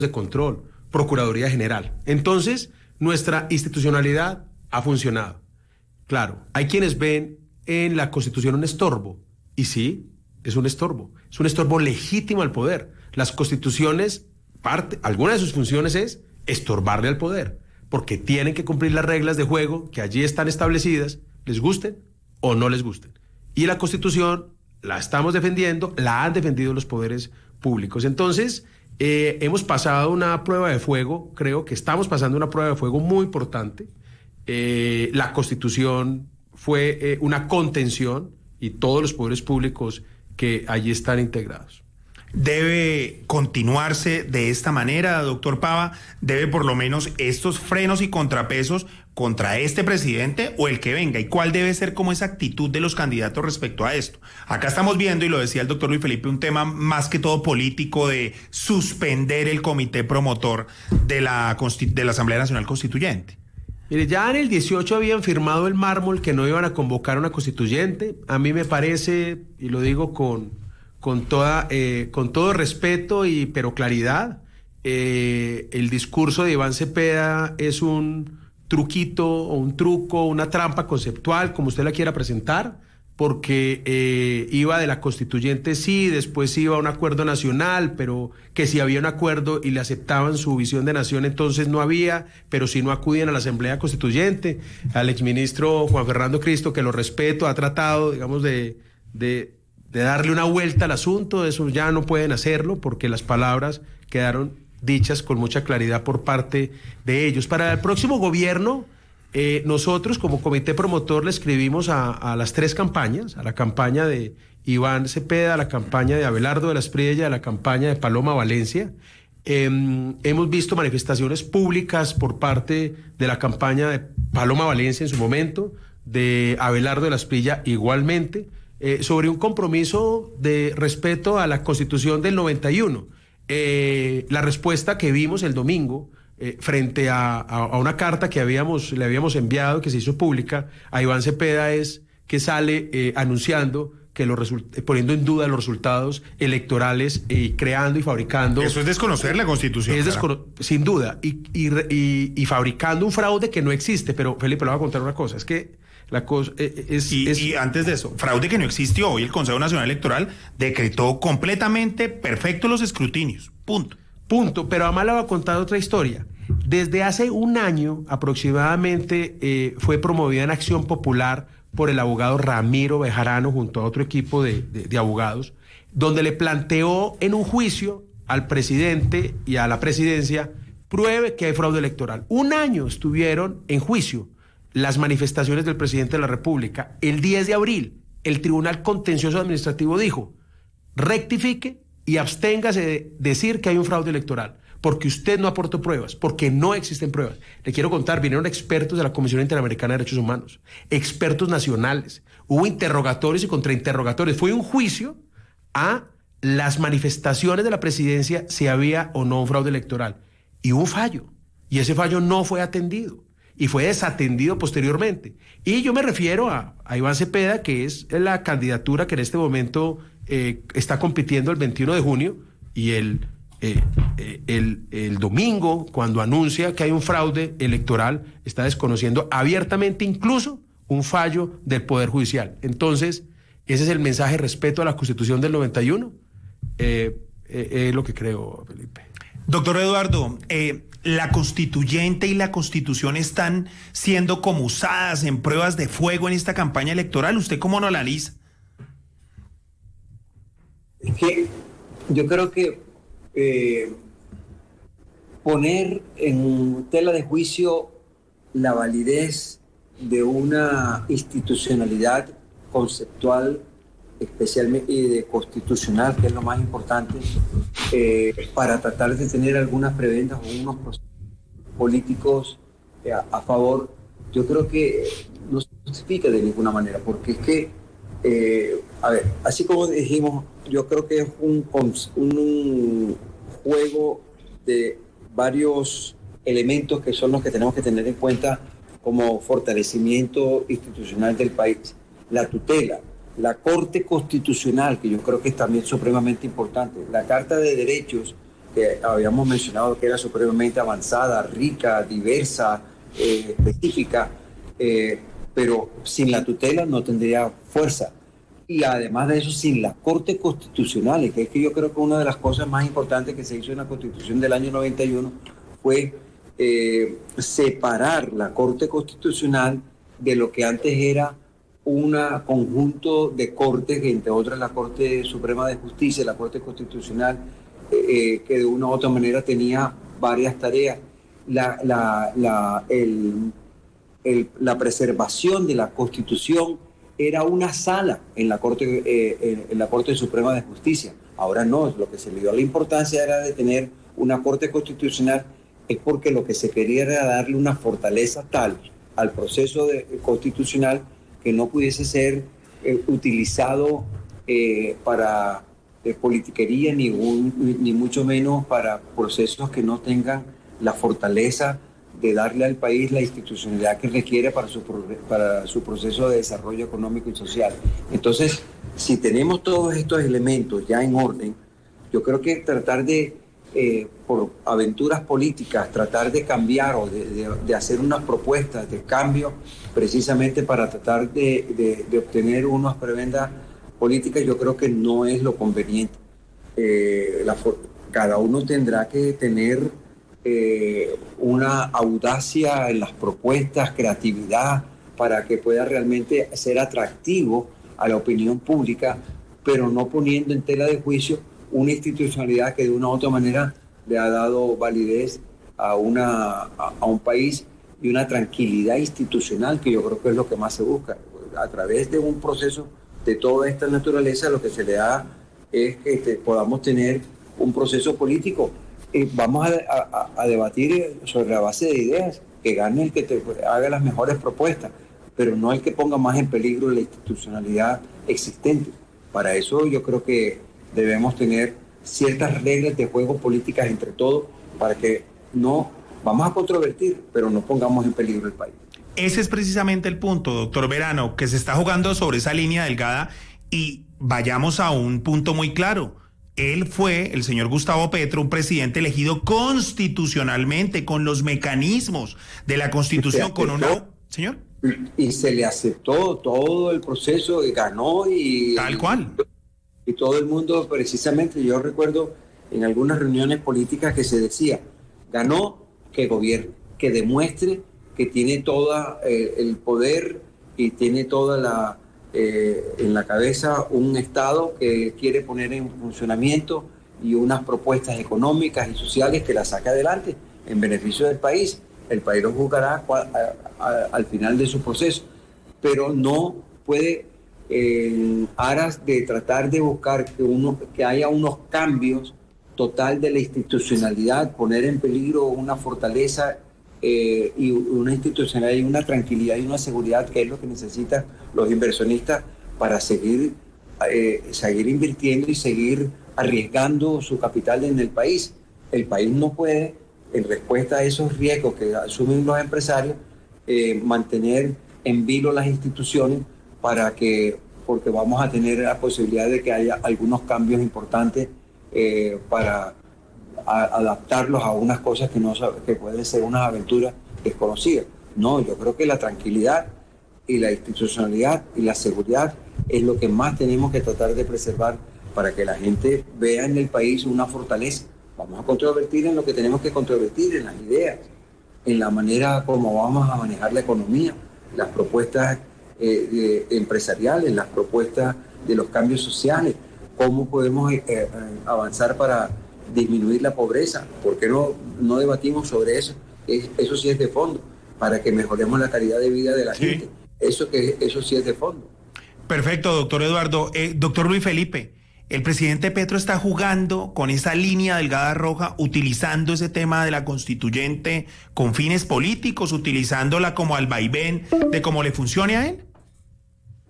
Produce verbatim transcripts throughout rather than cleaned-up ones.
de control, Procuraduría General. Entonces, nuestra institucionalidad ha funcionado. Claro, hay quienes ven en la Constitución un estorbo, y sí, es un estorbo, es un estorbo legítimo al poder. Las constituciones, parte, alguna de sus funciones es estorbarle al poder, porque tienen que cumplir las reglas de juego que allí están establecidas, les gusten o no les gusten. Y la Constitución la estamos defendiendo, la han defendido los poderes públicos. Entonces, eh, hemos pasado una prueba de fuego, creo que estamos pasando una prueba de fuego muy importante. Eh, la Constitución fue eh, una contención y todos los poderes públicos que allí están integrados. ¿Debe continuarse de esta manera, doctor Pava? ¿Debe por lo menos estos frenos y contrapesos contra este presidente o el que venga? ¿Y cuál debe ser como esa actitud de los candidatos respecto a esto? Acá estamos viendo, y lo decía el doctor Luis Felipe, un tema más que todo político de suspender el comité promotor de la, de la Asamblea Nacional Constituyente. Mire, ya en el dieciocho habían firmado el mármol que no iban a convocar una constituyente. A mí me parece, y lo digo con, con, toda, eh, con todo respeto, y, pero claridad, eh, el discurso de Iván Cepeda es un truquito o un truco, una trampa conceptual, como usted la quiera presentar, porque eh, iba de la constituyente sí, después iba a un acuerdo nacional, pero que si había un acuerdo y le aceptaban su visión de nación, entonces no había, pero si no acudían a la Asamblea Constituyente. Al exministro Juan Fernando Cristo, que lo respeto, ha tratado, digamos, de, de, de darle una vuelta al asunto. Eso ya no pueden hacerlo porque las palabras quedaron dichas con mucha claridad por parte de ellos. Para el próximo gobierno, Eh, nosotros como comité promotor le escribimos a, a las tres campañas, a la campaña de Iván Cepeda, a la campaña de Abelardo de la Espriella, a la campaña de Paloma Valencia. Eh, hemos visto manifestaciones públicas por parte de la campaña de Paloma Valencia en su momento, de Abelardo de la Espriella igualmente, eh, sobre un compromiso de respeto a la Constitución del noventa y uno. Eh, la respuesta que vimos el domingo Eh, frente a, a, a una carta que habíamos, le habíamos enviado, que se hizo pública a Iván Cepeda, es que sale eh, anunciando que los result- poniendo en duda los resultados electorales y eh, creando y fabricando. Eso es desconocer la Constitución. Es descono- sin duda, y, y, y, y fabricando un fraude que no existe. Pero Felipe, le voy a contar una cosa, es que la cosa eh, es, y, es... y antes de eso, fraude que no existió. Hoy el Consejo Nacional Electoral decretó completamente perfectos los escrutinios. Punto. Punto, pero además le voy a contar otra historia. Desde hace un año aproximadamente eh, fue promovida en Acción Popular por el abogado Ramiro Bejarano junto a otro equipo de, de, de abogados, donde le planteó en un juicio al presidente y a la presidencia, pruebe que hay fraude electoral. Un año estuvieron en juicio las manifestaciones del presidente de la República. El diez de abril, el Tribunal Contencioso Administrativo dijo, rectifique y absténgase de decir que hay un fraude electoral, porque usted no aportó pruebas, porque no existen pruebas. Le quiero contar, vinieron expertos de la Comisión Interamericana de Derechos Humanos, expertos nacionales, hubo interrogatorios y contrainterrogatorios, fue un juicio a las manifestaciones de la presidencia, si había o no un fraude electoral, y hubo un fallo, y ese fallo no fue atendido, y fue desatendido posteriormente. Y yo me refiero a, a Iván Cepeda, que es la candidatura que en este momento eh, está compitiendo el veintiuno de junio, y el... Eh, eh, el, el domingo, cuando anuncia que hay un fraude electoral, está desconociendo abiertamente incluso un fallo del Poder Judicial. Entonces, ese es el mensaje de respeto a la Constitución del noventa y uno. Eh, eh, es lo que creo, Felipe. Doctor Eduardo, eh, la constituyente y la Constitución están siendo como usadas en pruebas de fuego en esta campaña electoral. ¿Usted cómo lo analiza? Es que yo creo que Eh, poner en tela de juicio la validez de una institucionalidad conceptual, especialmente y de constitucional, que es lo más importante, eh, para tratar de tener algunas prebendas o unos procesos políticos a, a favor, yo creo que no se justifica de ninguna manera, porque es que, eh, a ver, así como dijimos, yo creo que es un, un juego de varios elementos que son los que tenemos que tener en cuenta como fortalecimiento institucional del país. La tutela, la Corte Constitucional, que yo creo que es también supremamente importante, la Carta de Derechos que habíamos mencionado que era supremamente avanzada, rica, diversa, eh, específica, eh, pero sin la tutela no tendría fuerza. Y además de eso, sin la Corte Constitucional, que es que yo creo que una de las cosas más importantes que se hizo en la Constitución del año noventa y uno fue eh, separar la Corte Constitucional de lo que antes era un conjunto de cortes, entre otras la Corte Suprema de Justicia, la Corte Constitucional, eh, que de una u otra manera tenía varias tareas. La, la, la, el, el, la preservación de la Constitución era una sala en la Corte, eh, en la Corte Suprema de Justicia. Ahora no, lo que se le dio la importancia era de tener una Corte Constitucional, es porque lo que se quería era darle una fortaleza tal al proceso de, constitucional que no pudiese ser eh, utilizado eh, para eh, politiquería, ni, un, ni mucho menos para procesos que no tengan la fortaleza de darle al país la institucionalidad que requiere para su, para su proceso de desarrollo económico y social. Entonces, si tenemos todos estos elementos ya en orden, yo creo que tratar de, eh, por aventuras políticas, tratar de cambiar o de, de, de hacer unas propuestas de cambio precisamente para tratar de, de, de obtener unas prebendas políticas, yo creo que no es lo conveniente. Eh, la, cada uno tendrá que tener Eh, una audacia en las propuestas, creatividad, para que pueda realmente ser atractivo a la opinión pública, pero no poniendo en tela de juicio una institucionalidad que de una u otra manera le ha dado validez a, una, a, a un país y una tranquilidad institucional, que yo creo que es lo que más se busca. A través de un proceso de toda esta naturaleza, lo que se le da es que este, podamos tener un proceso político. Eh, vamos a, a, a debatir sobre la base de ideas, que gane el que te haga las mejores propuestas, pero no el que ponga más en peligro la institucionalidad existente. Para eso yo creo que debemos tener ciertas reglas de juego políticas entre todos, para que no vamos a controvertir, pero no pongamos en peligro el país. Ese es precisamente el punto, doctor Verano, que se está jugando sobre esa línea delgada, y vayamos a un punto muy claro. Él fue, el señor Gustavo Petro, un presidente elegido constitucionalmente, con los mecanismos de la Constitución, con una... ¿Señor? Y se le aceptó todo el proceso, y ganó y... Tal cual. Y, y todo el mundo, precisamente, yo recuerdo en algunas reuniones políticas que se decía, ganó, que gobierne, que demuestre que tiene todo eh, el poder y tiene toda la... Eh, en la cabeza un Estado que quiere poner en funcionamiento y unas propuestas económicas y sociales que la saque adelante en beneficio del país. El país lo juzgará a, a, a, al final de su proceso, pero no puede, en aras de tratar de buscar que, uno, que haya unos cambios total de la institucionalidad, poner en peligro una fortaleza Eh, y una institucionalidad y una tranquilidad y una seguridad, que es lo que necesitan los inversionistas para seguir, eh, seguir invirtiendo y seguir arriesgando su capital en el país. El país no puede, en respuesta a esos riesgos que asumen los empresarios, eh, mantener en vilo las instituciones, para que, porque vamos a tener la posibilidad de que haya algunos cambios importantes eh, para a adaptarlos a unas cosas que, no, que pueden ser unas aventuras desconocidas. No, yo creo que la tranquilidad y la institucionalidad y la seguridad es lo que más tenemos que tratar de preservar, para que la gente vea en el país una fortaleza. Vamos a controvertir en lo que tenemos que controvertir, en las ideas, en la manera como vamos a manejar la economía, las propuestas eh, de, empresariales, las propuestas de los cambios sociales, cómo podemos eh, eh, avanzar para disminuir la pobreza. ¿Por qué no, no debatimos sobre eso? Es, eso sí es de fondo, para que mejoremos la calidad de vida de la sí. gente. Eso, que, eso sí es de fondo. Perfecto, doctor Eduardo. Eh, doctor Luis Felipe, el presidente Petro está jugando con esa línea delgada roja, utilizando ese tema de la constituyente con fines políticos, utilizándola como al vaivén de cómo le funcione a él.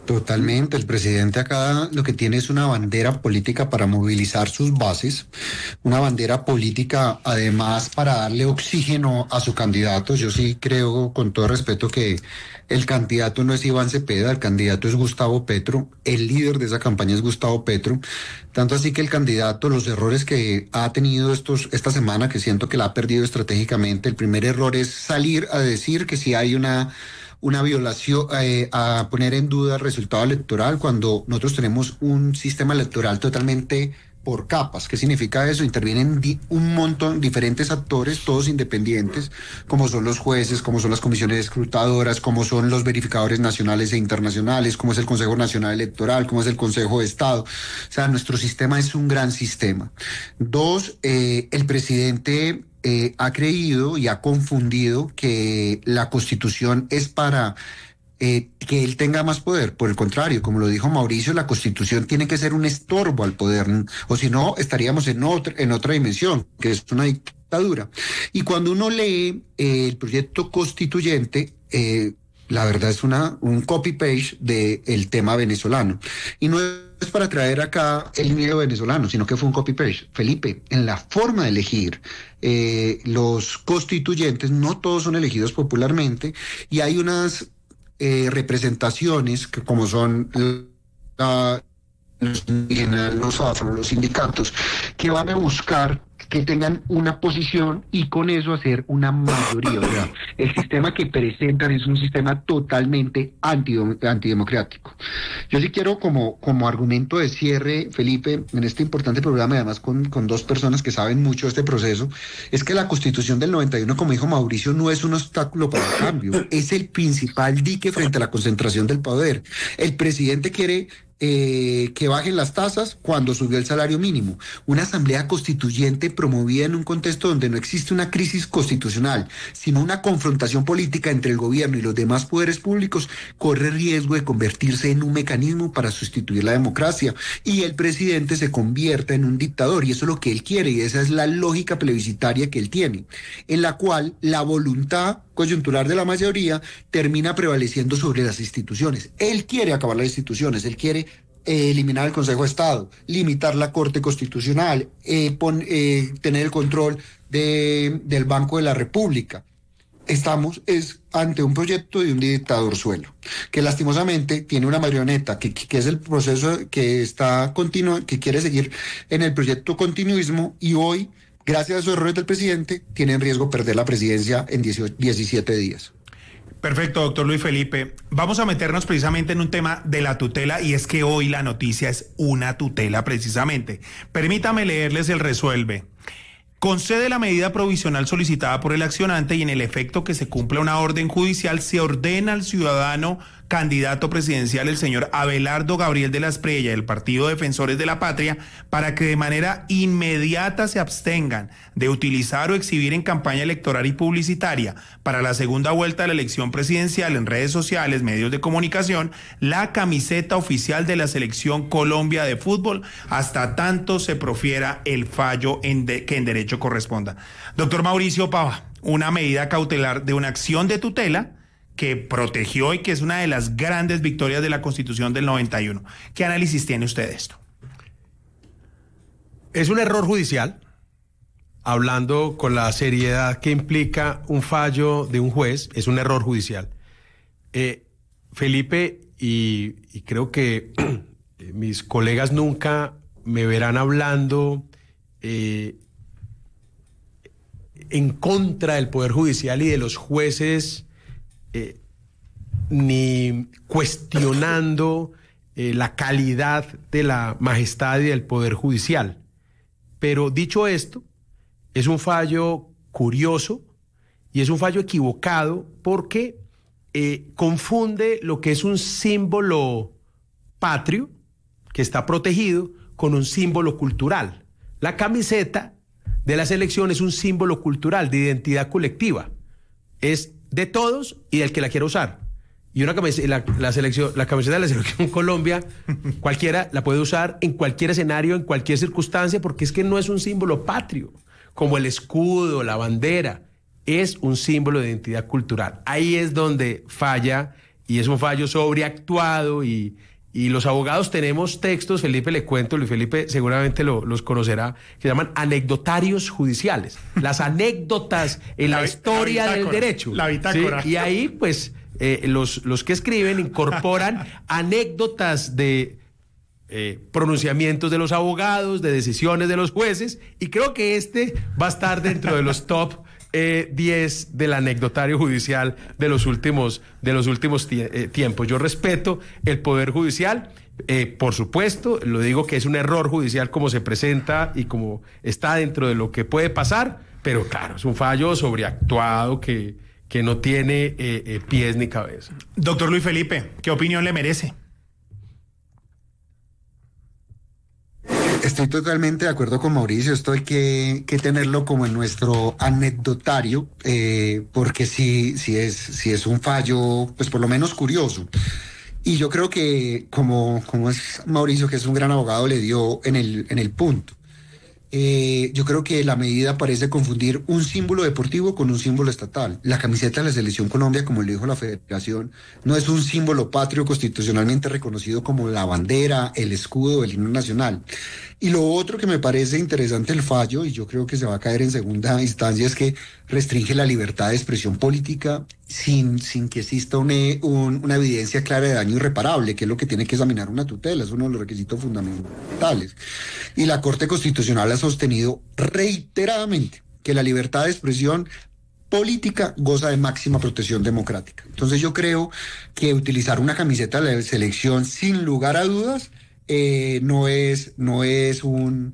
Totalmente, el presidente acá lo que tiene es una bandera política para movilizar sus bases, una bandera política además para darle oxígeno a su candidato. Yo sí creo, con todo respeto, que el candidato no es Iván Cepeda, el candidato es Gustavo Petro, el líder de esa campaña es Gustavo Petro, tanto así que el candidato, los errores que ha tenido estos esta semana, que siento que la ha perdido estratégicamente, el primer error es salir a decir que si hay una una violación, eh, a poner en duda el resultado electoral cuando nosotros tenemos un sistema electoral totalmente por capas. ¿Qué significa eso? Intervienen di- un montón, diferentes actores, todos independientes, como son los jueces, como son las comisiones escrutadoras, como son los verificadores nacionales e internacionales, como es el Consejo Nacional Electoral, como es el Consejo de Estado. O sea, nuestro sistema es un gran sistema. Dos, eh, el presidente Eh, ha creído y ha confundido que la Constitución es para eh, que él tenga más poder. Por el contrario, como lo dijo Mauricio, la Constitución tiene que ser un estorbo al poder, o si no, estaríamos en otra, en otra dimensión, que es una dictadura. Y cuando uno lee eh, el proyecto constituyente, eh, la verdad es una un copy-paste del tema venezolano. Y no es para traer acá el miedo venezolano, sino que fue un copy-paste. Felipe, en la forma de elegir eh, los constituyentes, no todos son elegidos popularmente, y hay unas eh, representaciones que, como son la, los indígenas, los afro, los sindicatos, que van a buscar que tengan una posición y con eso hacer una mayoría. O sea, el sistema que presentan es un sistema totalmente antidem- antidemocrático. Yo sí quiero, como, como argumento de cierre, Felipe, en este importante programa, y además con, con dos personas que saben mucho de este proceso, es que la Constitución del noventa y uno, como dijo Mauricio, no es un obstáculo para el cambio, es el principal dique frente a la concentración del poder. El presidente quiere Eh, que bajen las tasas cuando subió el salario mínimo. Una asamblea constituyente promovida en un contexto donde no existe una crisis constitucional, sino una confrontación política entre el gobierno y los demás poderes públicos, corre riesgo de convertirse en un mecanismo para sustituir la democracia y el presidente se convierta en un dictador, y eso es lo que él quiere, y esa es la lógica plebiscitaria que él tiene, en la cual la voluntad coyuntural de la mayoría termina prevaleciendo sobre las instituciones. Él quiere acabar las instituciones, él quiere eh, eliminar el Consejo de Estado, limitar la Corte Constitucional, eh, pon, eh, tener el control de, del Banco de la República. Estamos es ante un proyecto de un dictador suelo, que lastimosamente tiene una marioneta, que, que es el proceso que está continuo, que quiere seguir en el proyecto continuismo, y hoy, gracias a esos errores del presidente, tiene en riesgo perder la presidencia en diecisiete días. Perfecto, doctor Luis Felipe. Vamos a meternos precisamente en un tema de la tutela, y es que hoy la noticia es una tutela precisamente. Permítame leerles el resuelve. Concede la medida provisional solicitada por el accionante y en el efecto que se cumpla una orden judicial se ordena al ciudadano candidato presidencial, el señor Abelardo Gabriel de la Espriella, del Partido Defensores de la Patria, para que de manera inmediata se abstengan de utilizar o exhibir en campaña electoral y publicitaria para la segunda vuelta de la elección presidencial en redes sociales, medios de comunicación, la camiseta oficial de la Selección Colombia de Fútbol, hasta tanto se profiera el fallo en de, que en derecho corresponda. Doctor Mauricio Pava, una medida cautelar de una acción de tutela que protegió y que es una de las grandes victorias de la Constitución del noventa y uno. ¿Qué análisis tiene usted de esto? Es un error judicial, hablando con la seriedad que implica un fallo de un juez, es un error judicial. Eh, Felipe, y, y creo que mis colegas nunca me verán hablando eh, en contra del Poder Judicial y de los jueces, Eh, ni cuestionando eh, la calidad de la majestad y del Poder Judicial. Pero dicho esto, es un fallo curioso y es un fallo equivocado porque eh, confunde lo que es un símbolo patrio, que está protegido, con un símbolo cultural. La camiseta de la selección es un símbolo cultural de identidad colectiva. Es de todos y del que la quiera usar. Y una camiseta, la, la, selección, la camiseta de la Selección Colombia, cualquiera la puede usar en cualquier escenario, en cualquier circunstancia, porque es que no es un símbolo patrio, como el escudo, la bandera, es un símbolo de identidad cultural. Ahí es donde falla y es un fallo sobreactuado y, y los abogados tenemos textos, Felipe le cuento, Luis Felipe seguramente lo, los conocerá, que se llaman anecdotarios judiciales, las anécdotas en la, la historia la del derecho. La bitácora. ¿Sí? Y ahí pues eh, los, los que escriben incorporan anécdotas de eh, pronunciamientos de los abogados, de decisiones de los jueces, y creo que este va a estar dentro de los top Eh, diez del anecdotario judicial de los últimos, de los últimos tie- eh, tiempos. Yo respeto el Poder Judicial, eh, por supuesto, lo digo que es un error judicial como se presenta y como está dentro de lo que puede pasar, pero claro, es un fallo sobreactuado que, que no tiene eh, eh, pies ni cabeza. Doctor Luis Felipe, ¿qué opinión le merece? Estoy totalmente de acuerdo con Mauricio, esto hay que, que tenerlo como en nuestro anecdotario, eh, porque si, si, es, si es un fallo, pues por lo menos curioso. Y yo creo que como, como es Mauricio, que es un gran abogado, le dio en el, en el punto. Eh, yo creo que la medida parece confundir un símbolo deportivo con un símbolo estatal. La camiseta de la Selección Colombia, como le dijo la Federación, no es un símbolo patrio constitucionalmente reconocido como la bandera, el escudo, el himno nacional. Y lo otro que me parece interesante el fallo, y yo creo que se va a caer en segunda instancia, es que restringe la libertad de expresión política sin, sin que exista una, un, una evidencia clara de daño irreparable, que es lo que tiene que examinar una tutela, es uno de los requisitos fundamentales. Y la Corte Constitucional ha sostenido reiteradamente que la libertad de expresión política goza de máxima protección democrática. Entonces yo creo que utilizar una camiseta de la selección sin lugar a dudas eh, no es, no es un...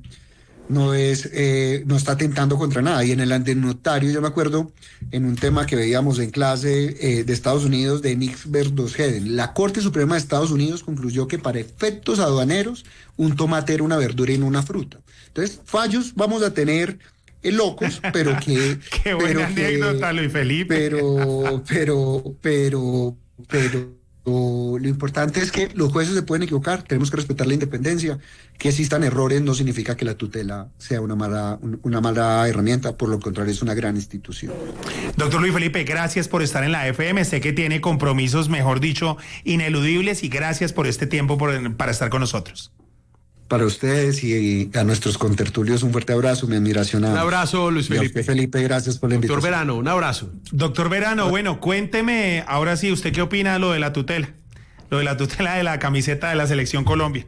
no es, eh, no está atentando contra nada. Y en el anecdotario, yo me acuerdo en un tema que veíamos en clase eh, de Estados Unidos de Nix versus Heden, la Corte Suprema de Estados Unidos concluyó que para efectos aduaneros un tomate era una verdura y no una fruta. Entonces, fallos vamos a tener eh, locos, pero que... Qué buena anécdota, Luis Felipe. Pero, pero, pero, pero... Lo importante es que los jueces se pueden equivocar, tenemos que respetar la independencia, que existan errores no significa que la tutela sea una mala, una mala herramienta, por lo contrario es una gran institución. Doctor Luis Felipe, gracias por estar en la F M, sé que tiene compromisos, mejor dicho, ineludibles, y gracias por este tiempo por, para estar con nosotros. Para ustedes y a nuestros contertulios un fuerte abrazo, mi admiración a... Un abrazo, Luis Felipe. Y a Felipe, gracias por la invitación. Doctor Verano, un abrazo. Doctor Verano, bueno, cuénteme, ahora sí, ¿usted qué opina de lo de la tutela? Lo de la tutela de la camiseta de la Selección Colombia.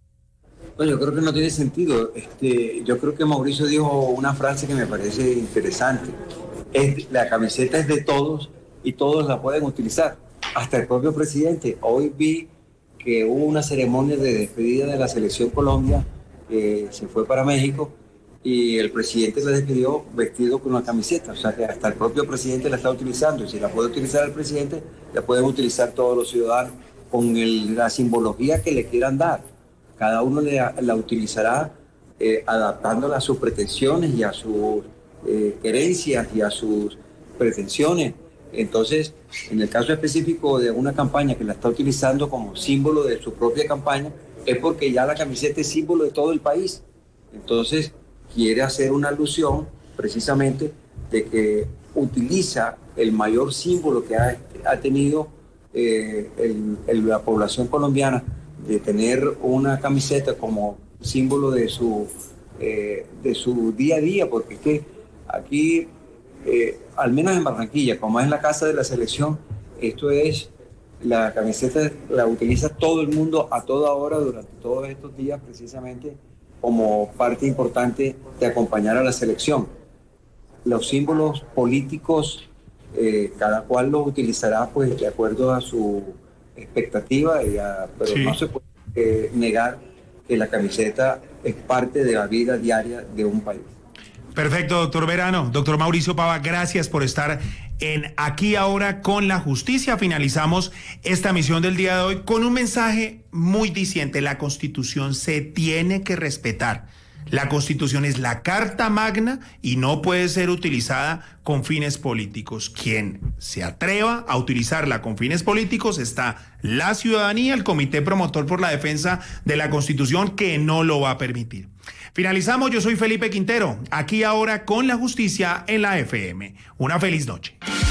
Bueno, yo creo que no tiene sentido. Este, yo creo que Mauricio dijo una frase que me parece interesante. Es, la camiseta es de todos y todos la pueden utilizar, hasta el propio presidente. Hoy vi que hubo una ceremonia de despedida de la Selección Colombia, que se fue para México, y el presidente la despidió vestido con una camiseta, o sea que hasta el propio presidente la está utilizando, y si la puede utilizar el presidente, la pueden utilizar todos los ciudadanos con el, la simbología que le quieran dar. Cada uno le, la utilizará eh, adaptándola a sus pretensiones y a sus eh, querencias y a sus pretensiones. Entonces, en el caso específico de una campaña que la está utilizando como símbolo de su propia campaña, es porque ya la camiseta es símbolo de todo el país. Entonces, quiere hacer una alusión precisamente de que utiliza el mayor símbolo que ha, ha tenido eh, el, el, la población colombiana, de tener una camiseta como símbolo de su, eh, de su día a día, porque es que aquí... Eh, al menos en Barranquilla, como es la casa de la selección, esto es, la camiseta la utiliza todo el mundo a toda hora durante todos estos días, precisamente como parte importante de acompañar a la selección. Los símbolos políticos, eh, cada cual los utilizará pues de acuerdo a su expectativa, y a, pero sí. No se puede eh, negar que la camiseta es parte de la vida diaria de un país. Perfecto, doctor Verano. Doctor Mauricio Pava, gracias por estar en Aquí Ahora con la Justicia. Finalizamos esta misión del día de hoy con un mensaje muy diciente. La Constitución se tiene que respetar. La Constitución es la Carta Magna y no puede ser utilizada con fines políticos. Quien se atreva a utilizarla con fines políticos está la ciudadanía, el Comité Promotor por la Defensa de la Constitución, que no lo va a permitir. Finalizamos, yo soy Felipe Quintero, Aquí Ahora con la Justicia en la F M. Una feliz noche.